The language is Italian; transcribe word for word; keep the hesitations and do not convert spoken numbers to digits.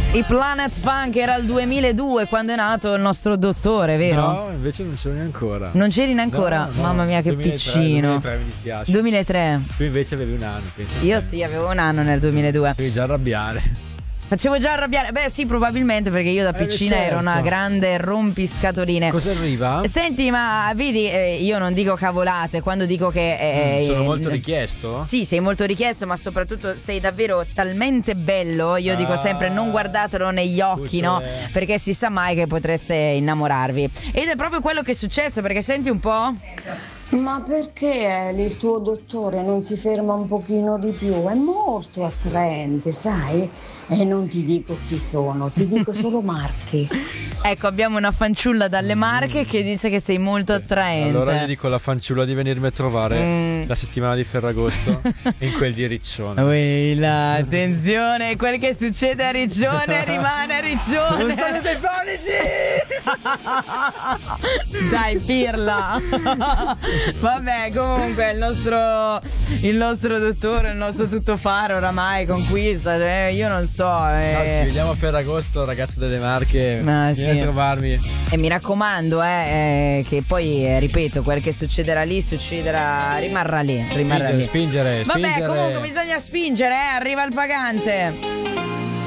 I Planet Funk era il duemiladue quando è nato il nostro dottore, vero? No, invece non c'ero neanche ancora. Non c'eri neanche ancora? No, no. Mamma mia, che duemilatré, piccino. duemilatré mi dispiace. duemilatré. Tu invece avevi un anno, pensa. Io sì, avevo un anno nel duemiladue. Devi già arrabbiare. Facevo già arrabbiare. Beh sì, probabilmente, perché io da Eh, piccina certo. ero una grande rompiscatoline. Cosa arriva? Senti, ma vedi, eh, io non dico cavolate quando dico che eh, Sono eh, molto richiesto? Sì, sei molto richiesto, ma soprattutto sei davvero talmente bello. Io dico Ah. sempre non guardatelo negli occhi, no? Cioè. Perché si sa mai che potreste innamorarvi. Ed è proprio quello che è successo, perché senti un po'. Ma perché il tuo dottore non si ferma un pochino di più? È molto attraente, sai? E non ti dico chi sono, ti dico solo Marchi. Ecco, abbiamo una fanciulla dalle Marche che dice che sei molto attraente. Allora gli dico alla fanciulla di venirmi a trovare Mm. la settimana di Ferragosto in quel di Riccione. Ui, la attenzione, quel che succede a Riccione rimane a Riccione. Non sono telefonici! Dai, pirla. Vabbè, comunque il nostro il nostro dottore, il nostro tuttofare oramai conquista, cioè, io non so. eh. No, ci vediamo a Ferragosto, ragazze delle Marche. Ma Vieni sì. a trovarmi. E mi raccomando, eh, eh, che poi, eh, ripeto, quel che succederà lì, succederà, rimarrà lì, rimarrà Spingere, lì. spingere, Vabbè, spingere. comunque bisogna spingere, eh, arriva il pagante.